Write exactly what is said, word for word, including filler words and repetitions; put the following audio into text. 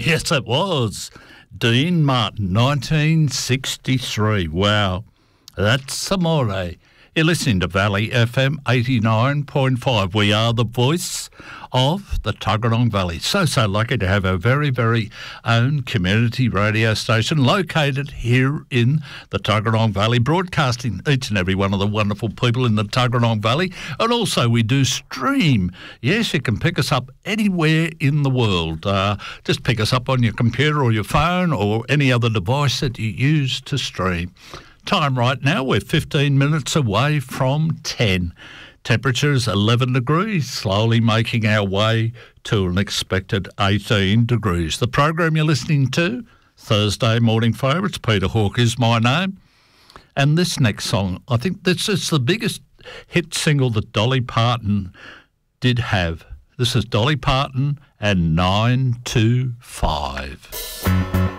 Yes, it was. Dean Martin, nineteen sixty-three. Wow, that's amore. You're listening to Valley F M eighty-nine point five. We are the voice of the Tuggeranong Valley. So, so lucky to have our very, very own community radio station located here in the Tuggeranong Valley, broadcasting each and every one of the wonderful people in the Tuggeranong Valley. And also we do stream. Yes, you can pick us up anywhere in the world. Uh, just pick us up on your computer or your phone or any other device that you use to stream. Time right now, we're fifteen minutes away from ten. Temperature is eleven degrees, slowly making our way to an expected eighteen degrees. The program you're listening to, Thursday Morning Favourites, Peter Hawke is my name. And this next song, I think this is the biggest hit single that Dolly Parton did have. This is Dolly Parton and nine two five.